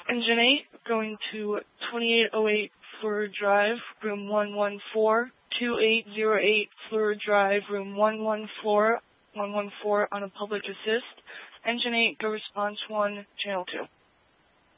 Engine 8 going to 2808 Fleur Drive, room 114, 2808 Fleur Drive, room 114 on a public assist. Engine 8, go response 1, channel 2.